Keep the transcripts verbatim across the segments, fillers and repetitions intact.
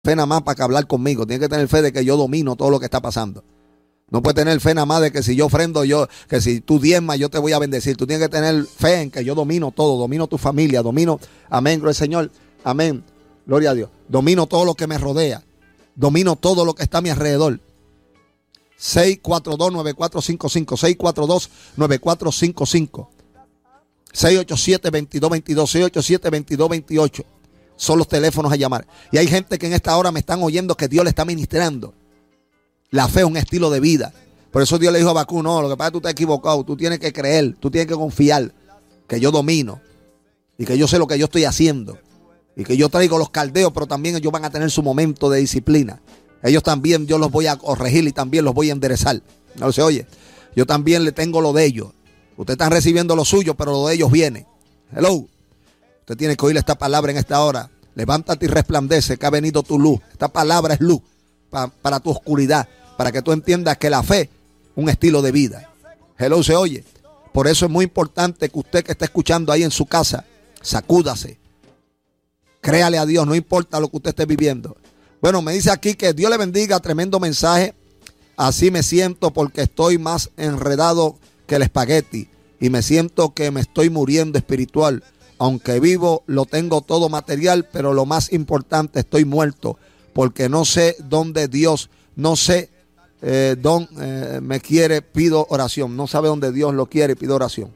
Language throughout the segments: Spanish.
fe nada más para que hablar conmigo. Tiene que tener fe de que yo domino todo lo que está pasando. No puedes tener fe nada más de que si yo ofrendo, yo, que si tú diezmas, yo te voy a bendecir. Tú tienes que tener fe en que yo domino todo, domino tu familia, domino, amén, gloria al Señor, amén, gloria a Dios. Domino todo lo que me rodea, domino todo lo que está a mi alrededor. seis cuatro dos, nueve cuatro cinco cinco, seis cuatro dos, nueve cuatro cinco cinco, seis ocho siete, veintidós veintidós, seis ocho siete, veintidós veintiocho. Son los teléfonos a llamar. Y hay gente que en esta hora me están oyendo que Dios le está ministrando. La fe es un estilo de vida. Por eso Dios le dijo a Habacuc, no, lo que pasa es que tú estás equivocado. Tú tienes que creer, tú tienes que confiar que yo domino y que yo sé lo que yo estoy haciendo y que yo traigo los caldeos, pero también ellos van a tener su momento de disciplina. Ellos también yo los voy a corregir y también los voy a enderezar. No se oye. Yo también le tengo lo de ellos. Ustedes están recibiendo lo suyo, pero lo de ellos viene. Hello. Usted tiene que oír esta palabra en esta hora. Levántate y resplandece que ha venido tu luz. Esta palabra es luz para, para tu oscuridad, para que tú entiendas que la fe es un estilo de vida. Hello, se oye. Por eso es muy importante que usted que está escuchando ahí en su casa, sacúdase. Créale a Dios, no importa lo que usted esté viviendo. Bueno, me dice aquí que Dios le bendiga, tremendo mensaje. Así me siento porque estoy más enredado que el espagueti y me siento que me estoy muriendo espiritual. Aunque vivo, lo tengo todo material, pero lo más importante, estoy muerto porque no sé dónde Dios, no sé eh, dónde eh, me quiere, pido oración. No sabe dónde Dios lo quiere, pido oración.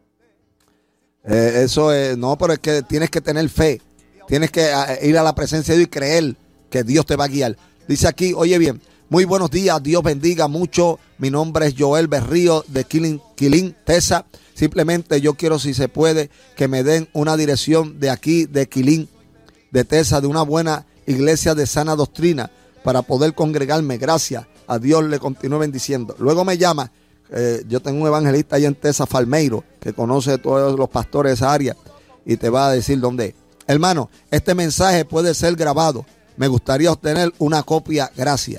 Eh, eso es, no, pero es que tienes que tener fe. Tienes que ir a la presencia de Dios y creer que Dios te va a guiar. Dice aquí, oye bien, muy buenos días, Dios bendiga mucho. Mi nombre es Joel Berrío de Quilín, Quilín, Texas. Simplemente yo quiero, si se puede, que me den una dirección de aquí, de Quilín, de Texas, de una buena iglesia de sana doctrina para poder congregarme. Gracias. A Dios le continúe bendiciendo. Luego me llama, eh, yo tengo un evangelista allá en Texas, Falmeiro, que conoce a todos los pastores de esa área y te va a decir dónde es. Hermano, este mensaje puede ser grabado. Me gustaría obtener una copia. Gracias.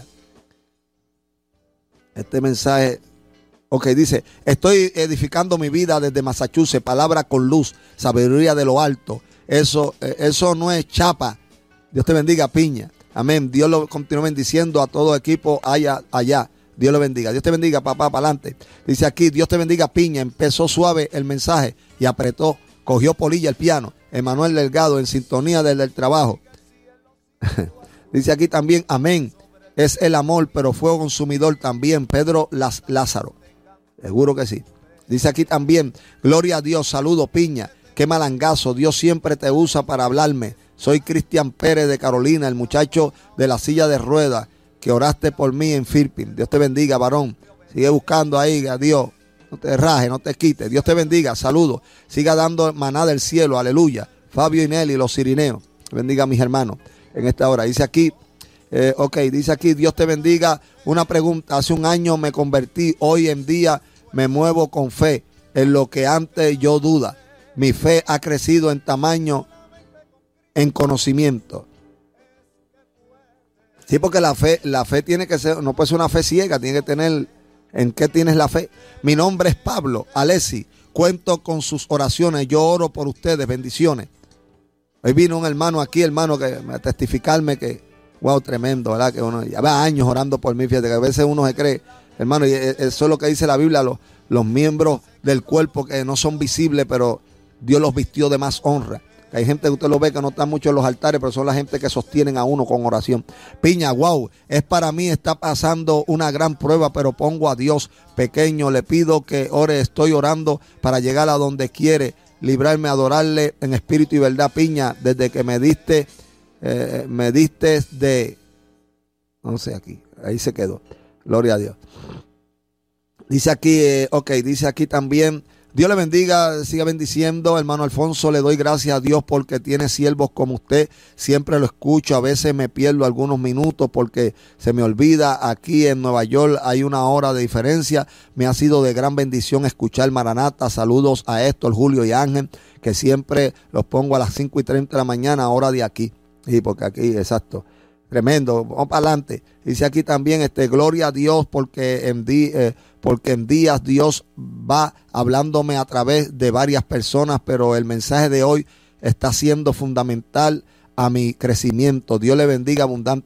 Este mensaje... Ok, dice, estoy edificando mi vida desde Massachusetts, palabra con luz, sabiduría de lo alto. Eso, eso no es chapa. Dios te bendiga, Piña. Amén. Dios lo continúe bendiciendo a todo equipo allá, allá. Dios lo bendiga. Dios te bendiga, papá, para adelante. Dice aquí, Dios te bendiga, Piña. Empezó suave el mensaje y apretó, cogió polilla el piano. Emanuel Delgado en sintonía desde el trabajo. Dice aquí también, amén. Es el amor, pero fuego consumidor también. Pedro Las, Lázaro. Seguro que sí. Dice aquí también, gloria a Dios, saludo Piña, qué malangazo, Dios siempre te usa para hablarme. Soy Cristian Pérez de Carolina, el muchacho de la silla de ruedas, que oraste por mí en Philippines. Dios te bendiga, varón. Sigue buscando ahí a Dios. No te rajes, no te quites. Dios te bendiga, saludo. Siga dando maná del cielo, aleluya. Fabio y Nelly, los sirineos. Bendiga a mis hermanos en esta hora. Dice aquí, eh, ok, dice aquí, Dios te bendiga. Una pregunta, hace un año me convertí, hoy en día me muevo con fe en lo que antes yo duda. Mi fe ha crecido en tamaño, en conocimiento. Sí, porque la fe, la fe tiene que ser, no puede ser una fe ciega, tiene que tener, ¿en qué tienes la fe? Mi nombre es Pablo Alessi, cuento con sus oraciones, yo oro por ustedes, bendiciones. Hoy vino un hermano aquí, hermano, que a testificarme que, wow, tremendo, ¿verdad? Que uno lleva años orando por mí, fíjate que a veces uno se cree, hermano, y eso es lo que dice la Biblia, los, los miembros del cuerpo que no son visibles, pero Dios los vistió de más honra. Hay gente que usted lo ve que no está mucho en los altares, pero son la gente que sostienen a uno con oración. Piña, wow, es para mí, está pasando una gran prueba, pero pongo a Dios pequeño, le pido que ore, estoy orando para llegar a donde quiere, librarme, adorarle en espíritu y verdad. Piña, desde que me diste, eh, me diste de, no sé aquí, ahí se quedó, gloria a Dios. Dice aquí, eh, ok, dice aquí también, Dios le bendiga, siga bendiciendo, hermano Alfonso, le doy gracias a Dios porque tiene siervos como usted, siempre lo escucho, a veces me pierdo algunos minutos porque se me olvida, aquí en Nueva York hay una hora de diferencia, me ha sido de gran bendición escuchar Maranata, saludos a Héctor, Julio y Ángel, que siempre los pongo a las cinco y treinta de la mañana, hora de aquí, sí, porque aquí, exacto. Tremendo, vamos para adelante. Dice aquí también, este, gloria a Dios porque en, di, eh, porque en días Dios va hablándome a través de varias personas, pero el mensaje de hoy está siendo fundamental. a mi crecimiento. Dios le bendiga abundantemente.